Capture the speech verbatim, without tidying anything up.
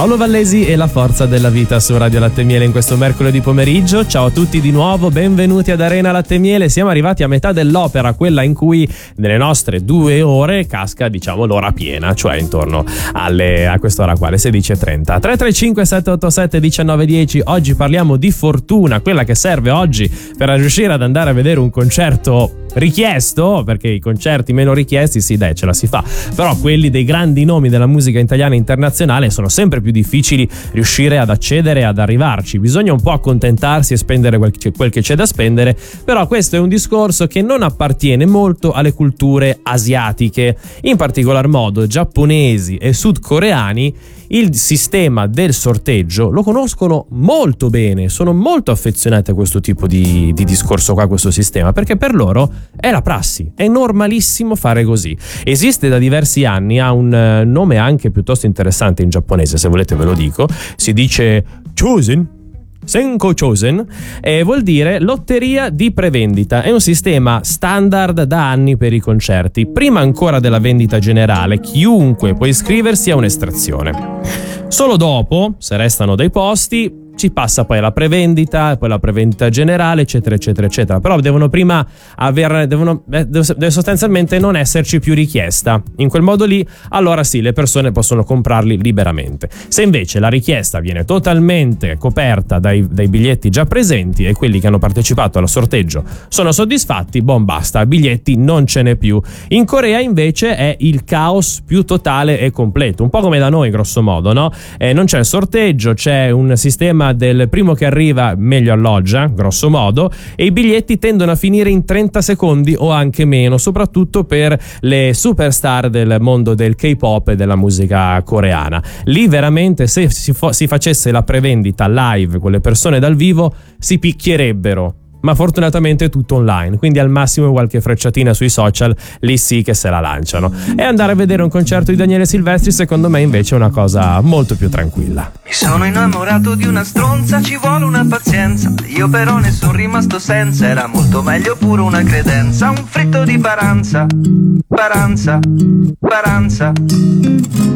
Paolo Vallesi e la forza della vita su Radio Latte e Miele in questo mercoledì pomeriggio. Ciao a tutti di nuovo, benvenuti ad Arena Latte e Miele. Siamo arrivati a metà dell'opera, quella in cui nelle nostre due ore casca, diciamo, l'ora piena, cioè intorno alle a quest'ora qua, alle sedici e trenta. tre tre cinque sette otto sette uno nove uno zero. Oggi parliamo di fortuna, quella che serve oggi per riuscire ad andare a vedere un concerto richiesto, perché i concerti meno richiesti sì dai ce la si fa, però quelli dei grandi nomi della musica italiana e internazionale sono sempre più difficili riuscire ad accedere e ad arrivarci. Bisogna un po' accontentarsi e spendere quel, quel che c'è da spendere, però questo è un discorso che non appartiene molto alle culture asiatiche, in particolar modo giapponesi e sudcoreani. Il sistema del sorteggio lo conoscono molto bene, sono molto affezionati a questo tipo di, di discorso qua, a questo sistema, perché per loro è la prassi, è normalissimo fare così. Esiste da diversi anni, ha un nome anche piuttosto interessante in giapponese, se volete ve lo dico, si dice Chosen. Senko Chosen eh, vuol dire lotteria di prevendita. È un sistema standard da anni per i concerti. Prima ancora della vendita generale, chiunque può iscriversi a un'estrazione. Solo dopo, se restano dei posti, ci passa poi la prevendita, poi la prevendita generale, eccetera, eccetera, eccetera. Però devono prima aver, devono, deve sostanzialmente non esserci più richiesta. In quel modo lì, allora sì, le persone possono comprarli liberamente. Se invece la richiesta viene totalmente coperta dai, dai biglietti già presenti e quelli che hanno partecipato al sorteggio sono soddisfatti, bon basta, biglietti non ce n'è più. In Corea invece è il caos più totale e completo, un po' come da noi grosso modo, no? Eh, non c'è il sorteggio, c'è un sistema del primo che arriva meglio alloggia, grosso modo, e i biglietti tendono a finire in trenta secondi o anche meno, soprattutto per le superstar del mondo del K-pop e della musica coreana. Lì veramente se si, fo- si facesse la prevendita live con le persone dal vivo si picchierebbero. Ma fortunatamente è tutto online, quindi al massimo qualche frecciatina sui social, lì sì che se la lanciano. E andare a vedere un concerto di Daniele Silvestri secondo me invece è una cosa molto più tranquilla. Mi sono innamorato di una stronza, ci vuole una pazienza, io però ne sono rimasto senza, era molto meglio pure una credenza, un fritto di paranza, paranza, paranza.